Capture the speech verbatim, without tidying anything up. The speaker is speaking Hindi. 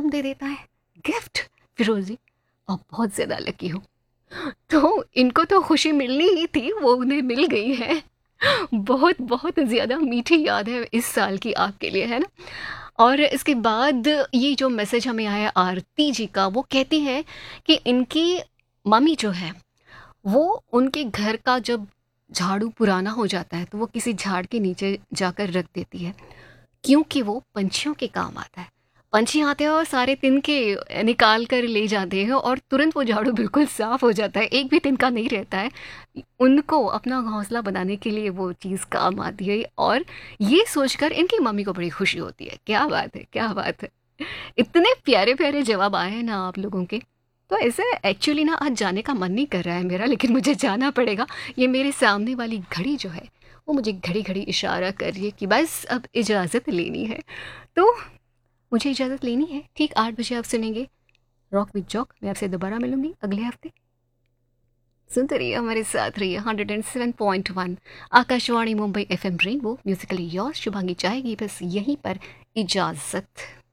काम दे देता है, गिफ्ट फिरोजी, और बहुत ज़्यादा लकी हो। तो इनको तो खुशी मिलनी ही थी, वो उन्हें मिल गई है। बहुत बहुत ज़्यादा मीठी याद है इस साल की आपके लिए, है ना? और इसके बाद ये जो मैसेज हमें आया आरती जी का, वो कहती है कि इनकी मम्मी जो है वो उनके घर का जब झाड़ू पुराना हो जाता है तो वो किसी झाड़ के नीचे जाकर रख देती है, क्योंकि वो पंछियों के काम आता है। पंछी आते हैं और सारे तिनके निकाल कर ले जाते हैं और तुरंत वो झाड़ू बिल्कुल साफ हो जाता है, एक भी तिनका नहीं रहता है। उनको अपना घोंसला बनाने के लिए वो चीज़ काम आती है, और ये सोचकर इनकी मम्मी को बड़ी खुशी होती है। क्या बात है, क्या बात है! इतने प्यारे प्यारे जवाब आए हैं ना आप लोगों के। तो ऐसे एक्चुअली ना आज जाने का मन नहीं कर रहा है मेरा, लेकिन मुझे जाना पड़ेगा। ये मेरे सामने वाली घड़ी जो है वो मुझे घड़ी घड़ी इशारा कर रही है कि बस अब इजाज़त लेनी है। तो मुझे इजाज़त लेनी है। ठीक आठ बजे आप सुनेंगे रॉक विद जॉक। मैं आपसे दोबारा मिलूंगी अगले हफ्ते। सुनते रहिए, हमारे साथ रहिए। Hundred and seven point one Akashvani Mumbai F M rainbow Musically yours. Shubhangi चाहेगी बस यहीं पर इजाज़त।